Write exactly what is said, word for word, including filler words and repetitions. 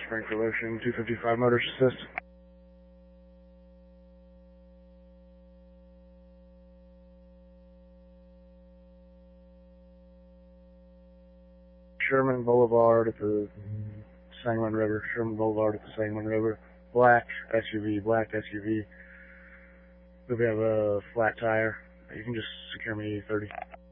Springfield Ocean, two fifty-five Motors Assist. Sherman Boulevard at the Sangamon River. Sherman Boulevard at the Sangamon River. Black S U V, black S U V. We have a flat tire. You can just secure me thirty.